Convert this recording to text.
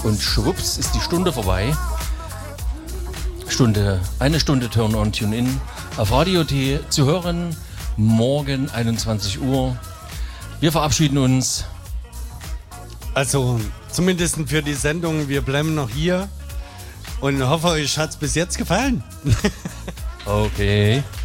Und schwupps ist die Stunde vorbei. Eine Stunde Turn on, Tune in auf Radio T zu hören. Morgen 21 Uhr. Wir verabschieden uns. Also zumindest für die Sendung, wir bleiben noch hier und hoffe, euch hat es bis jetzt gefallen. Okay.